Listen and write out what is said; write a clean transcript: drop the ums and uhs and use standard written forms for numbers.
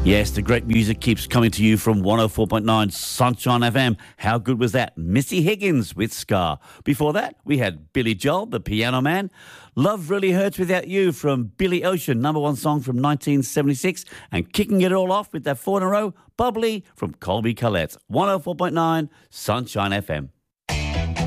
Yes, the great music keeps coming to you from 104.9 Sunshine FM. How good was that? Missy Higgins with Scar. Before that, we had Billy Joel, the Piano Man. Love Really Hurts Without You from Billy Ocean, number one song from 1976. And kicking it all off with that 4 in a row, Bubbly from Colby Collette. 104.9 Sunshine FM.